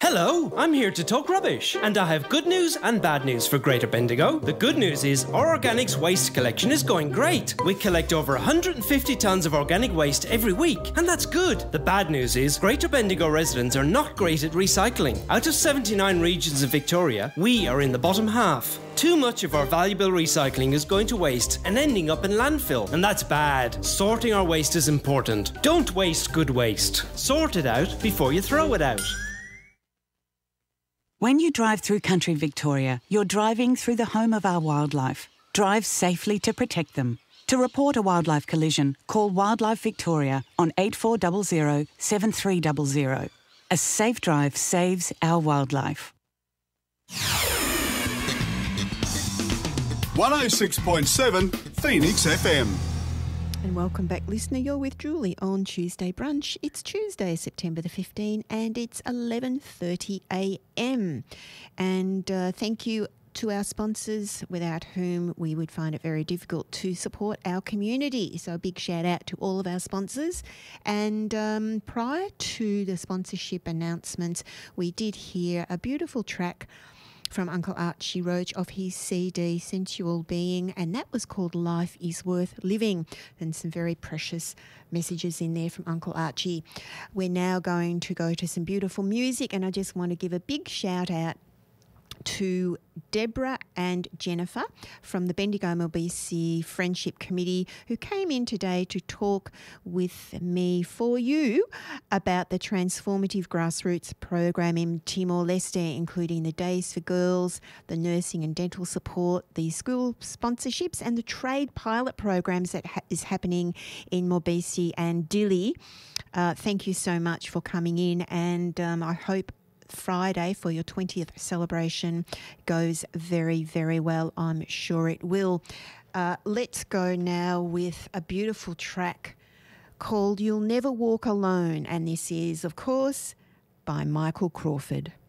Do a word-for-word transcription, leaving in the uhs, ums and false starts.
Hello, I'm here to talk rubbish, and I have good news and bad news for Greater Bendigo. The good news is our organics waste collection is going great. We collect over one hundred fifty tonnes of organic waste every week, and that's good. The bad news is Greater Bendigo residents are not great at recycling. Out of seventy-nine regions of Victoria, we are in the bottom half. Too much of our valuable recycling is going to waste and ending up in landfill, and that's bad. Sorting our waste is important. Don't waste good waste. Sort it out before you throw it out. When you drive through country Victoria, you're driving through the home of our wildlife. Drive safely to protect them. To report a wildlife collision, call Wildlife Victoria on eight four zero zero seven three zero zero. A safe drive saves our wildlife. one oh six point seven Phoenix F M. And welcome back, listener. You're with Julie on Tuesday Brunch. It's Tuesday, September the fifteenth, and it's eleven thirty a m. And uh, thank you to our sponsors, without whom we would find it very difficult to support our community. So a big shout out to all of our sponsors. And um, prior to the sponsorship announcements, we did hear a beautiful track from Uncle Archie Roach of his C D, Sensual Being, and that was called Life is Worth Living, and some very precious messages in there from Uncle Archie. We're now going to go to some beautiful music, and I just want to give a big shout out to Deborah and Jennifer from the Bendigo M L B C Friendship Committee, who came in today to talk with me for you about the transformative grassroots program in Timor-Leste, including the Days for Girls, the nursing and dental support, the school sponsorships, and the trade pilot programs that ha- is happening in Morbisi and Dili. Uh, thank you so much for coming in, and um, I hope Friday for your twentieth celebration goes very, very well. I'm sure it will. Uh, let's go now with a beautiful track called You'll Never Walk Alone, and this is, of course, by Michael Crawford.